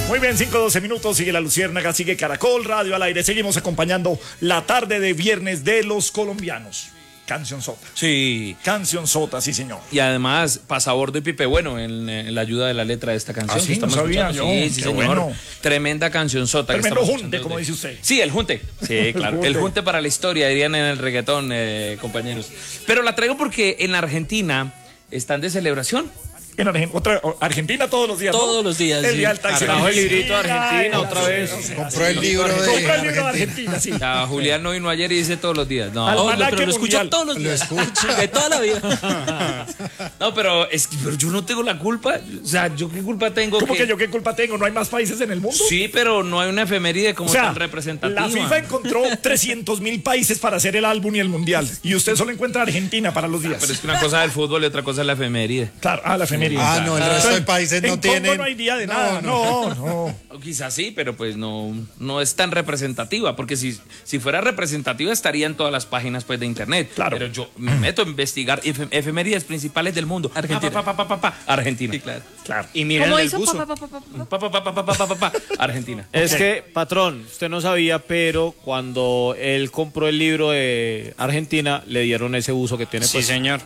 Muy bien, 5:12 minutos, sigue La Luciérnaga, sigue Caracol Radio al aire. Seguimos acompañando la tarde de viernes de los colombianos. Canción Sota. Sí. Canción Sota, sí, señor. Y además, Pasabor de Pipe Bueno en la ayuda de la letra de esta canción. Ah, sí, no sabía yo. Sí, sí, Qué señor. bueno. Tremenda canción Sota. Tremendo junte, como dice usted. Sí, el junte. Sí, claro. El junte para la historia, dirían en el reggaetón, compañeros. Pero la traigo porque en Argentina están de celebración. En Argentina todos los días. Todos los días. El día del taxi. Trajo el librito de Argentina otra vez. Compró el libro Compró el libro de Argentina, sí. Julián no vino ayer y dice todos los días. No, Pero lo escucho todos los días. De toda la vida. no, pero yo no tengo la culpa. O sea, ¿yo qué culpa tengo? ¿Cómo que yo qué culpa tengo? ¿No hay más países en el mundo? Sí, pero no hay una efeméride como tan representativa. La FIFA encontró 300.000 países para hacer el álbum y el mundial. Y usted solo encuentra Argentina para los días. Pero es que una cosa es el fútbol y otra cosa es la efeméride. Claro, la efeméride. Ah, no, el resto de países no tienen. Congo no hay día de nada. No. Quizás sí, pero pues no es tan representativa, porque si fuera representativa estaría en todas las páginas pues de internet. Claro. Pero yo me meto a investigar efemérides principales del mundo. Argentina. Argentina. Sí, claro. Y miren el buzo. Argentina. Es que, patrón, usted no sabía, pero cuando él compró el libro de Argentina, le dieron ese buzo que tiene. Sí, señor.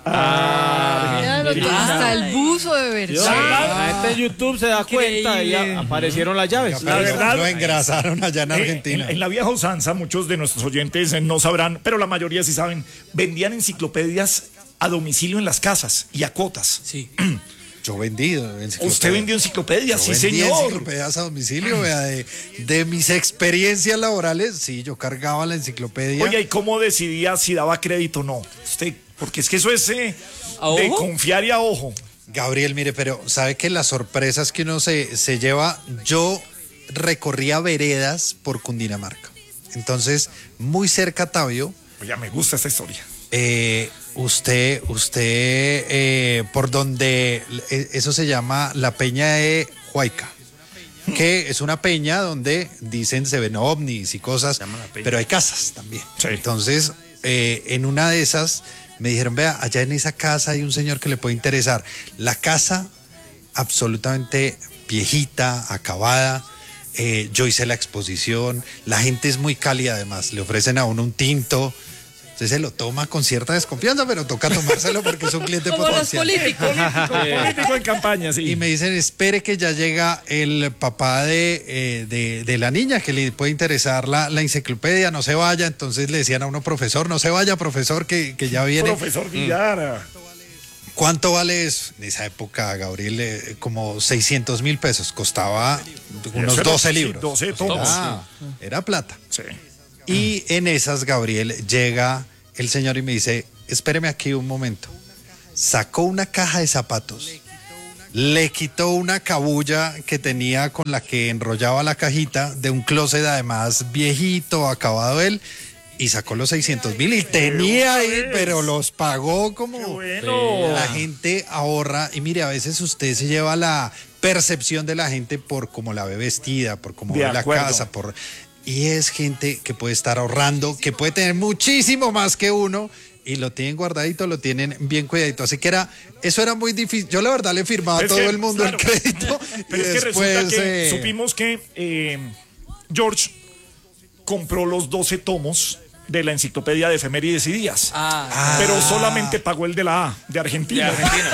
Hasta el buzo de verdad. La gente en YouTube se da cuenta y aparecieron las llaves. La verdad, lo engrasaron allá en Argentina. En la vieja usanza, muchos de nuestros oyentes no sabrán, pero la mayoría sí saben, vendían enciclopedias a domicilio en las casas y a cuotas. Sí. Yo vendido enciclopedias. ¿Usted vendió enciclopedias? Sí, vendí señor. enciclopedias a domicilio, vea, de mis experiencias laborales, sí, yo cargaba la enciclopedia. Oye, ¿y cómo decidía si daba crédito o no? Usted, porque es que eso es de confiar y a ojo. Gabriel, mire, pero ¿sabe que las sorpresas que uno se lleva? Yo recorría veredas por Cundinamarca. Entonces, muy cerca a Tabio. Oye, me gusta esta historia. Usted, por donde eso se llama la Peña de Huayca, que es una peña donde dicen se ven ovnis y cosas, pero hay casas también. Sí. Entonces, en una de esas me dijeron, vea, allá en esa casa hay un señor que le puede interesar. La casa absolutamente viejita, acabada. Yo hice la exposición, la gente es muy cálida además, le ofrecen a uno un tinto. Usted se lo toma con cierta desconfianza, pero toca tomárselo porque es un cliente como potencial. los políticos. Político en campaña, sí. Y me dicen, espere que ya llega el papá de la niña que le puede interesar la enciclopedia, no se vaya. Entonces le decían a uno, profesor, no se vaya, profesor, que ya viene. Profesor Villara. ¿Cuánto vale eso? En esa época, Gabriel, como 600.000 pesos. Costaba unos 12 libros. 12 tomos. Era plata. Sí. Y en esas, Gabriel, llega el señor y me dice, espéreme aquí un momento. Sacó una caja de zapatos, le quitó una cabulla que tenía con la que enrollaba la cajita de un closet además viejito, acabado él, y sacó los 600.000 y tenía ahí, pero los pagó como... Bueno. La gente ahorra y mire, a veces usted se lleva la percepción de la gente por cómo la ve vestida, por cómo ve la casa, y es gente que puede estar ahorrando, que puede tener muchísimo más que uno y lo tienen guardadito, lo tienen bien cuidadito. Así que eso era muy difícil. Yo la verdad le firmaba a todo el mundo el crédito. Pero es que resulta que supimos que George compró los 12 tomos de la enciclopedia de efemérides y días. Pero solamente pagó el de la A, de Argentina.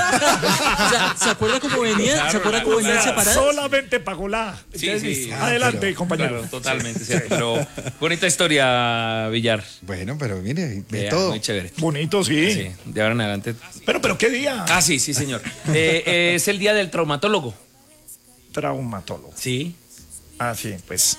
O sea, ¿se acuerda cómo venían? Claro, ¿Se acuerda cómo venían separadas? Solamente pagó la A. Sí. Adelante, compañero. Claro, totalmente, cierto. Pero bonita historia, Villar. Bueno, pero mire, ve todo. Muy chévere. Bonito, sí. Sí, de ahora en adelante. Pero ¿qué día? Sí, señor. Es el día del traumatólogo. Traumatólogo. Sí. Sí, pues.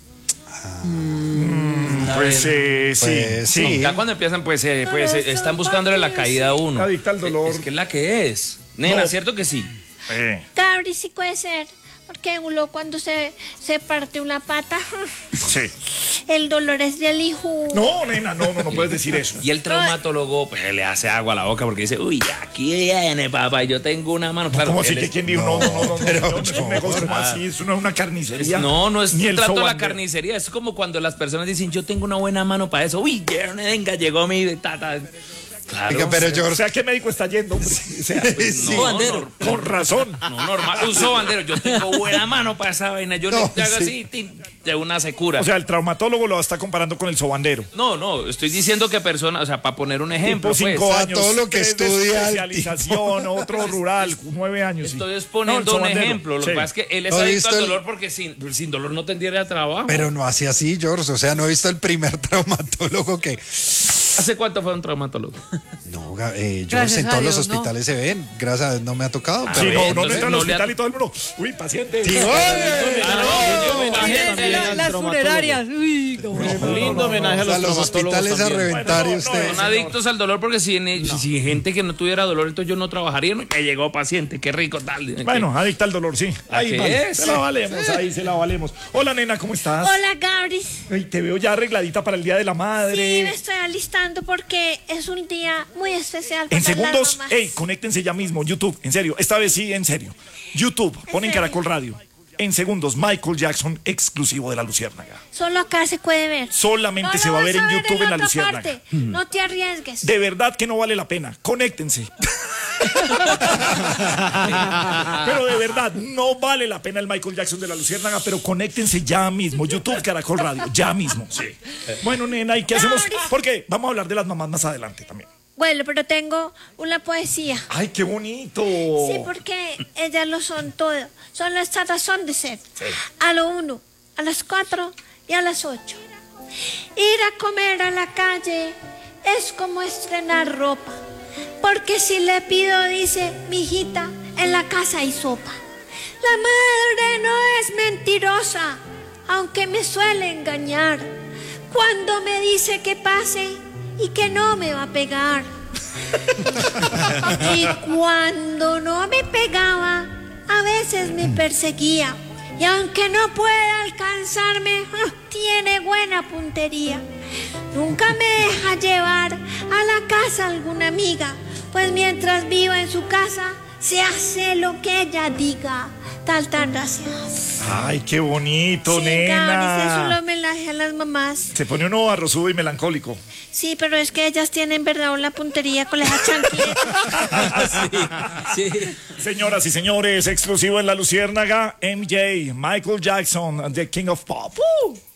Sí. Ya cuando empiezan, pues están buscándole la caída a uno. Adicta al dolor. Es que es la que es. Nena, ¿cierto que sí? Gabriel, sí puede ser. Porque uno cuando se parte una pata, Sí. el dolor es del hijo. No, nena, no puedes decir eso. Y el traumatólogo pues le hace agua a la boca porque dice, uy, aquí viene, papá, yo tengo una mano. Claro, ¿Cómo así que quién dijo? No, pero es un negocio como así, eso no es una carnicería. No es Ni el trato de la sobander. carnicería, es como cuando las personas dicen, yo tengo una buena mano para eso. Uy, venga, llegó mi tata. Claro. Oiga, pero O George, sea, ¿qué médico está yendo, hombre? O sea, pues, sí. con razón. No, normal. Un sobandero. Yo tengo buena mano para esa vaina. Yo No, le hago sí. así, de una se cura. O sea, el traumatólogo lo está comparando con el sobandero. No, estoy diciendo que personas, o sea, para poner un ejemplo, Tipo pues. 5 a años. todo lo que 3 de estudia el especialización, otro rural, 9 años. sí. Estoy No, exponiendo el un sobandero. ejemplo. Lo Sí. que pasa es que él ¿No está he adicto visto al el- dolor porque sin dolor no tendría trabajo. pero no así, George. O sea, no he visto el primer traumatólogo que. ¿Hace cuánto fue un traumatólogo? No, George, Gracias en a todos los Dios, no. hospitales se ven. Gracias a Dios no me ha tocado. Sí, pero- no entonces entra al no le hospital ha- y todo el mundo. Uy, paciente. Sí, Las funerarias. Uy, no. Un lindo homenaje a O sea, los los traumatólogos hospitales a también. reventar y Bueno, no, usted. Son adictos al dolor porque si gente que no tuviera dolor, entonces yo no trabajaría. No, me llegó paciente, qué rico tal. Bueno, adicta al dolor, sí. ¿A qué vale, es? se la valemos, ahí se la valemos. Hola, nena, ¿cómo estás? Hola, Gabri. Ay, te veo ya arregladita para el Día de la Sí, Madre. me estoy alistando porque es un día muy especial para En segundos, las mamás. hey, conéctense ya mismo, YouTube, en serio, esta vez sí, en serio. YouTube, ponen serio? Caracol Radio. En segundos, Michael Jackson, exclusivo de La Luciérnaga. Solo acá se puede ver. Solamente No se lo va a vas ver en YouTube en La otra Luciérnaga. parte. No te arriesgues. De verdad que no vale la pena. Conéctense. Pero de verdad, no vale la pena el Michael Jackson de La Luciérnaga, pero conéctense ya mismo. YouTube, Caracol Radio, ya mismo. Sí. Bueno, nena, ¿y qué hacemos? Porque vamos a hablar de las mamás más adelante también. Bueno, pero tengo una poesía. ¡Ay, qué bonito! Sí, porque ellas lo son todo. Son nuestra razón de ser. A lo 1, a las 4 y a las 8. Ir a comer a la calle es como estrenar ropa. Porque si le pido, dice, mijita, en la casa hay sopa. La madre no es mentirosa, aunque me suele engañar. Cuando me dice que pase y que no me va a pegar. Y cuando no me pegaba, a veces me perseguía. Y aunque no pueda alcanzarme, tiene buena puntería. Nunca me deja llevar a la casa alguna amiga, pues mientras viva en su casa, se hace lo que ella diga. Tal, gracias. ¡Ay, qué bonito, Sí, Gabri, es un nena! homenaje a las mamás. Se pone uno arrozudo y melancólico. Sí, pero es que ellas tienen verdad la puntería con esa chancleta. Sí. Señoras y señores, exclusivo en La Luciérnaga, MJ, Michael Jackson, The King of Pop.